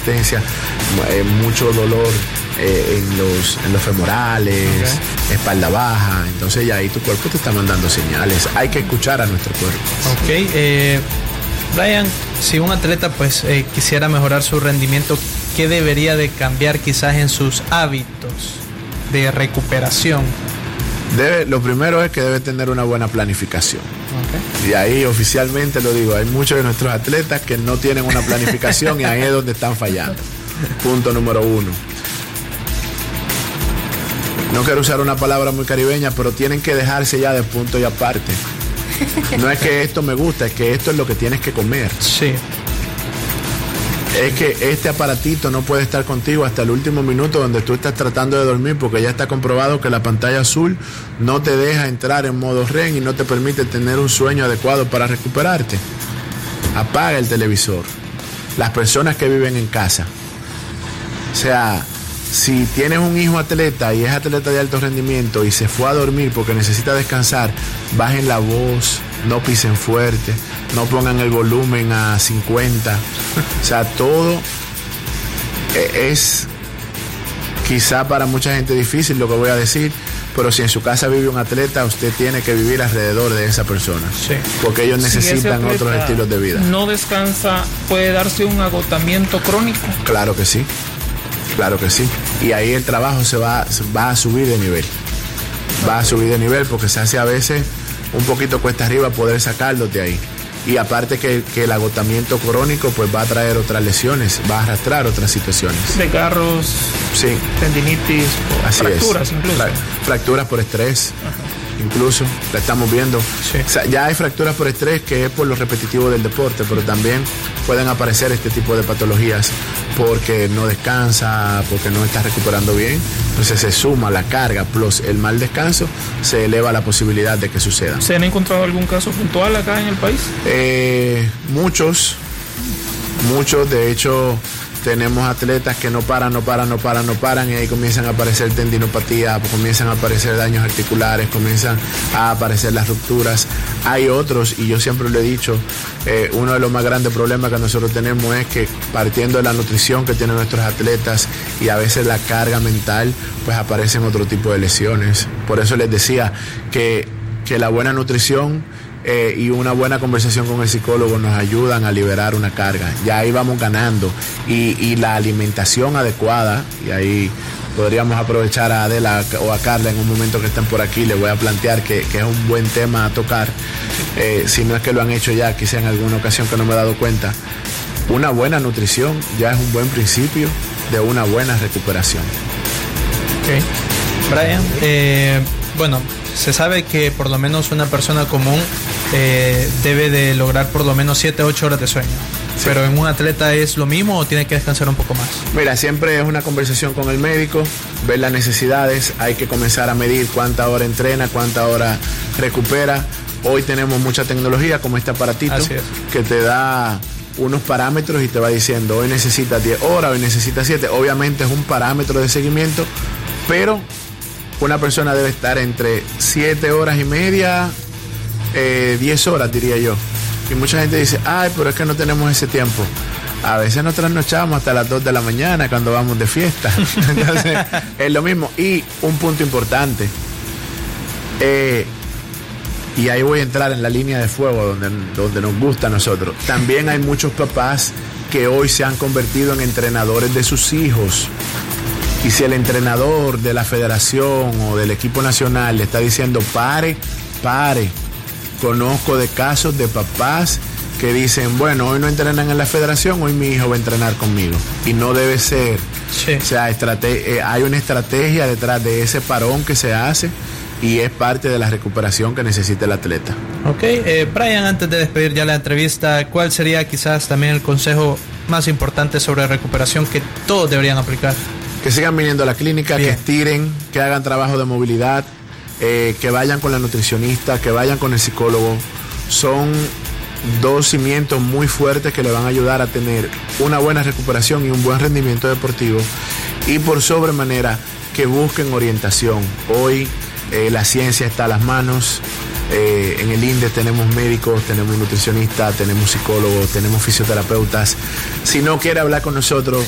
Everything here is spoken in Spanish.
resistencia, mucho dolor en los femorales, espalda baja. Entonces ya ahí tu cuerpo te está mandando señales. Hay que escuchar a nuestro cuerpo. Brian, si un atleta pues quisiera mejorar su rendimiento, ¿qué debería de cambiar quizás en sus hábitos de recuperación? Lo primero es que debe tener una buena planificación. Y ahí oficialmente lo digo, hay muchos de nuestros atletas que no tienen una planificación y ahí es donde están fallando. Punto número 1. No quiero usar una palabra muy caribeña, pero tienen que dejarse ya de punto y aparte. No es que esto me gusta, es que esto es lo que tienes que comer. Sí. Es que este aparatito no puede estar contigo hasta el último minuto donde tú estás tratando de dormir, porque ya está comprobado que la pantalla azul no te deja entrar en modo REM y no te permite tener un sueño adecuado para recuperarte. Apaga el televisor. Las personas que viven en casa. O sea, si tienes un hijo atleta y es atleta de alto rendimiento y se fue a dormir porque necesita descansar, bajen la voz, no pisen fuerte, no pongan el volumen a 50. O sea, todo es quizá para mucha gente difícil lo que voy a decir, pero si en su casa vive un atleta, usted tiene que vivir alrededor de esa persona. Sí. Porque ellos necesitan otros estilos de vida. No descansa, puede darse un agotamiento crónico. Claro que sí. Claro que sí. Y ahí el trabajo va a subir de nivel. Va a subir de nivel porque se hace a veces un poquito cuesta arriba poder sacarlos de ahí. Y aparte que el agotamiento crónico pues va a traer otras lesiones, va a arrastrar otras situaciones. Desgarros, sí, tendinitis, fracturas incluso. Fracturas por estrés. Incluso, la estamos viendo. Sí. O sea, ya hay fracturas por estrés que es por lo repetitivo del deporte, pero también pueden aparecer este tipo de patologías porque no descansa, porque no está recuperando bien. Entonces se suma la carga plus el mal descanso, se eleva la posibilidad de que suceda. ¿Se han encontrado algún caso puntual acá en el país? Muchos, de hecho. Tenemos atletas que no paran y ahí comienzan a aparecer tendinopatía, comienzan a aparecer daños articulares, comienzan a aparecer las rupturas. Hay otros, y yo siempre lo he dicho, uno de los más grandes problemas que nosotros tenemos es que partiendo de la nutrición que tienen nuestros atletas y a veces la carga mental, pues aparecen otro tipo de lesiones. Por eso les decía que la buena nutrición y una buena conversación con el psicólogo nos ayudan a liberar una carga. Ya ahí vamos ganando. Y la alimentación adecuada, y ahí podríamos aprovechar a Adela o a Carla en un momento que estén por aquí, les voy a plantear que es un buen tema a tocar. Si no es que lo han hecho ya, quizá en alguna ocasión que no me he dado cuenta. Una buena nutrición ya es un buen principio de una buena recuperación. Brian, bueno, se sabe que por lo menos una persona común debe de lograr por lo menos 7-8 horas de sueño. Sí. Pero en un atleta ¿es lo mismo o tiene que descansar un poco más? Mira, siempre es una conversación con el médico, ver las necesidades, hay que comenzar a medir cuánta hora entrena, cuánta hora recupera. Hoy tenemos mucha tecnología como este aparatito que te da unos parámetros y te va diciendo hoy necesitas 10 horas, hoy necesitas 7. Obviamente es un parámetro de seguimiento, pero una persona debe estar entre 7 horas y media, 10 horas diría yo. Y mucha gente dice, ay, pero es que no tenemos ese tiempo. A veces nos trasnochamos hasta las 2 de la mañana cuando vamos de fiesta. Entonces, es lo mismo. Y un punto importante, y ahí voy a entrar en la línea de fuego donde nos gusta a nosotros. También hay muchos papás que hoy se han convertido en entrenadores de sus hijos. Y si el entrenador de la federación o del equipo nacional le está diciendo pare, conozco de casos de papás que dicen, bueno, hoy no entrenan en la federación, hoy mi hijo va a entrenar conmigo. Y no debe ser. Sí. O sea, hay una estrategia detrás de ese parón que se hace y es parte de la recuperación que necesita el atleta. Ok, Brian, antes de despedir ya la entrevista, ¿cuál sería quizás también el consejo más importante sobre recuperación que todos deberían aplicar? Que sigan viniendo a la clínica, bien, que estiren, que hagan trabajo de movilidad, que vayan con la nutricionista, que vayan con el psicólogo. Son 2 cimientos muy fuertes que le van a ayudar a tener una buena recuperación y un buen rendimiento deportivo. Y por sobremanera, que busquen orientación. Hoy la ciencia está a las manos. En el INDE tenemos médicos, tenemos nutricionistas, tenemos psicólogos, tenemos fisioterapeutas. Si no quiere hablar con nosotros,